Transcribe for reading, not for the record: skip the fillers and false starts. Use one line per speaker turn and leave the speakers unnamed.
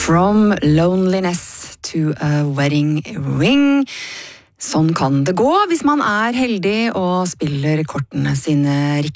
From loneliness to a wedding ring. Sånn kan det gå hvis man er heldig og spiller kortene sine riktig.